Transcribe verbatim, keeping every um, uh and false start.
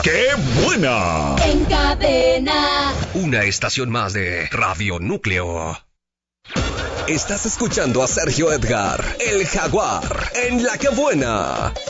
¡Qué buena! En Cadena. Una estación más de Radio Núcleo. Estás escuchando a Sergio Edgar, el Jaguar, en La Que Buena.